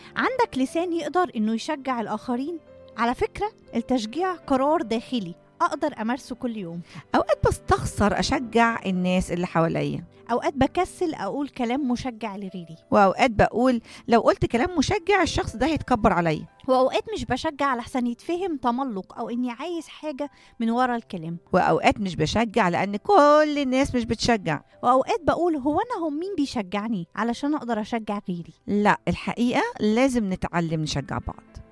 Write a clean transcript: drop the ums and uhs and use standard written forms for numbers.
عندك لسان يقدر إنه يشجع الآخرين. على فكرة التشجيع قرار داخلي أقدر أمارسه كل يوم. أوقات بستخسر أشجع الناس اللي حواليا، أوقات بكسل أقول كلام مشجع لغيري، وأوقات بقول لو قلت كلام مشجع الشخص ده هيتكبر عليا، وأوقات مش بشجع لحسن يتفهم تملق أو إني عايز حاجة من ورا الكلام، وأوقات مش بشجع لأن كل الناس مش بتشجع. وأوقات بقول هو أنا هم مين بيشجعني علشان أقدر أشجع غيري. لا، الحقيقة لازم نتعلم نشجع بعض.